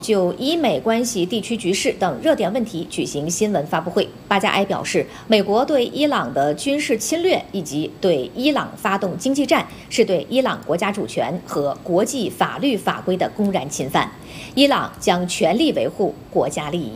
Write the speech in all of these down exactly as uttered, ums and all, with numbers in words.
就伊美关系、地区局势等热点问题举行新闻发布会。巴加埃表示，美国对伊朗的军事侵略以及对伊朗发动经济战，是对伊朗国家主权和国际法律法规的公然侵犯。伊朗将全力维护国家利益。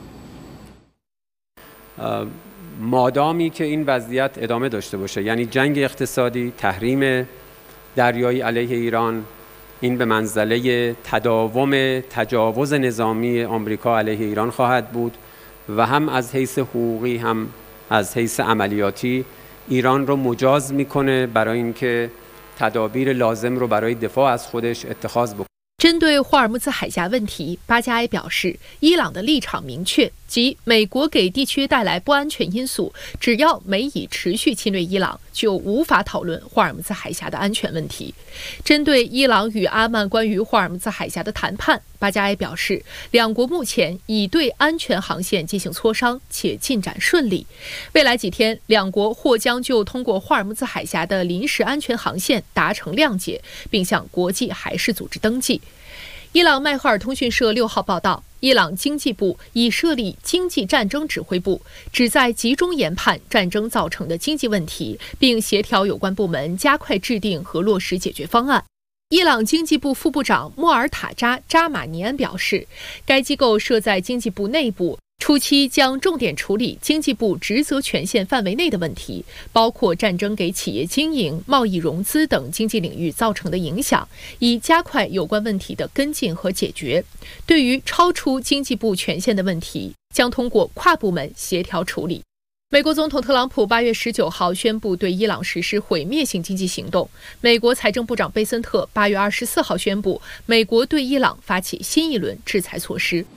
呃 مادامی که این وضعیت ادامه داشته باشه یعنی جنگ اقتصادی تحریم دریایی علیه ایران این به منزله تداوم تجاوز نظامی آمریکا علیه ایران خواهد بود و هم از حیث حقوقی هم از حیث عملیاتی ایران رو مجاز میکنه برای اینکه تدابیر لازم رو برای دفاع از خودش اتخاذ بکنه。 针对霍尔木兹海峡问题，巴加埃表示，伊朗的立场明确，即美国给地区带来不安全因素，只要美以持续侵略伊朗，就无法讨论霍尔木兹海峡的安全问题。针对伊朗与阿曼关于霍尔木兹海峡的谈判，巴加埃表示，两国目前已对安全航线进行磋商，且进展顺利。未来几天，两国或将就通过霍尔木兹海峡的临时安全航线达成谅解，并向国际海事组织登记。伊朗迈赫尔通讯社六号报道，伊朗经济部已设立经济战争指挥部，旨在集中研判战争造成的经济问题，并协调有关部门加快制定和落实解决方案。伊朗经济部副部长莫尔塔扎·扎马尼安表示，该机构设在经济部内部，初期将重点处理经济部职责权限范围内的问题，包括战争给企业经营、贸易融资等经济领域造成的影响，以加快有关问题的跟进和解决。对于超出经济部权限的问题，将通过跨部门协调处理。美国总统特朗普八月十九号宣布对伊朗实施毁灭性经济行动。美国财政部长贝森特八月二十四号宣布，美国对伊朗发起新一轮制裁措施。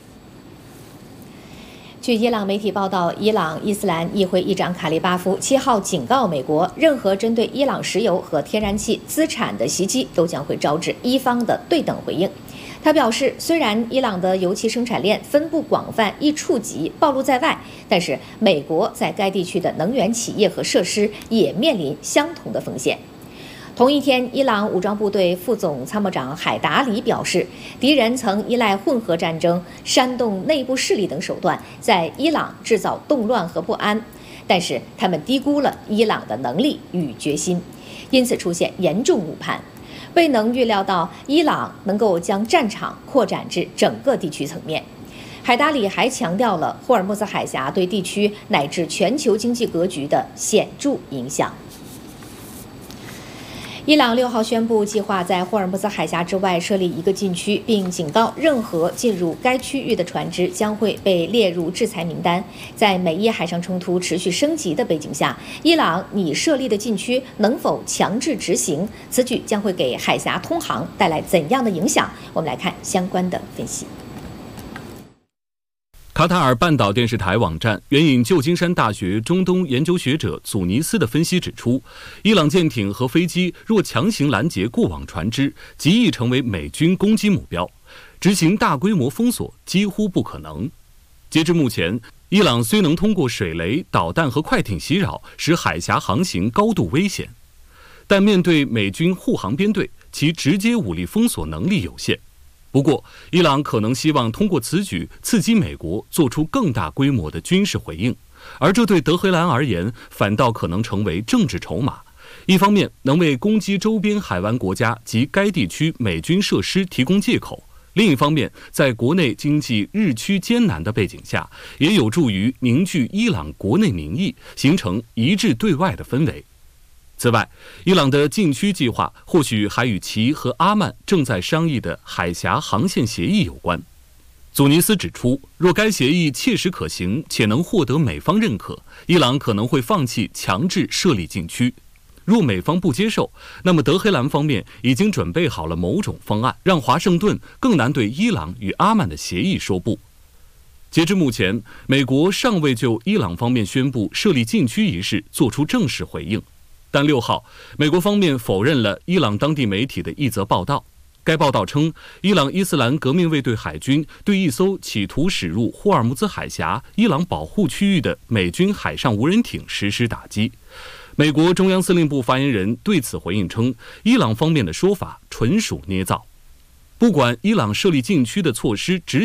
据伊朗媒体报道，伊朗伊斯兰议会议长卡利巴夫七号警告美国，任何针对伊朗石油和天然气资产的袭击都将会招致伊方的对等回应。他表示，虽然伊朗的油气生产链分布广泛、易触及、暴露在外，但是美国在该地区的能源企业和设施也面临相同的风险。同一天，伊朗武装部队副总参谋长海达里表示，敌人曾依赖混合战争、煽动内部势力等手段，在伊朗制造动乱和不安，但是他们低估了伊朗的能力与决心，因此出现严重误判，未能预料到伊朗能够将战场扩展至整个地区层面。海达里还强调了霍尔木兹海峡对地区乃至全球经济格局的显著影响。伊朗六号宣布，计划在霍尔木兹海峡之外设立一个禁区，并警告任何进入该区域的船只将会被列入制裁名单。在美伊海上冲突持续升级的背景下，伊朗拟设立的禁区能否强制执行？此举将会给海峡通航带来怎样的影响？我们来看相关的分析。 卡塔尔半岛电视台网站援引旧金山大学中东研究学者祖尼斯的分析指出，伊朗舰艇和飞机若强行拦截过往船只，极易成为美军攻击目标，执行大规模封锁几乎不可能。截至目前，伊朗虽能通过水雷、导弹和快艇袭扰，使海峡航行高度危险，但面对美军护航编队，其直接武力封锁能力有限。不过，伊朗可能希望通过此举刺激美国做出更大规模的军事回应，而这对德黑兰而言反倒可能成为政治筹码。一方面能为攻击周边海湾国家及该地区美军设施提供借口，另一方面在国内经济日趋艰难的背景下，也有助于凝聚伊朗国内民意，形成一致对外的氛围。此外，伊朗的禁区计划或许还与其和阿曼正在商议的海峡航线协议有关。祖尼斯指出，若该协议切实可行且能获得美方认可，伊朗可能会放弃强制设立禁区。若美方不接受，那么德黑兰方面已经准备好了某种方案，让华盛顿更难对伊朗与阿曼的协议说不。截至目前，美国尚未就伊朗方面宣布设立禁区一事做出正式回应。但六号，美国方面否认了伊朗当地媒体的一则报道。该报道称，伊朗伊斯兰革命卫队海军对一艘企图驶入霍尔木兹海峡伊朗保护区域的美军海上无人艇实施打击。美国中央司令部发言人对此回应称，伊朗方面的说法纯属捏造。不管伊朗设立禁区的措施执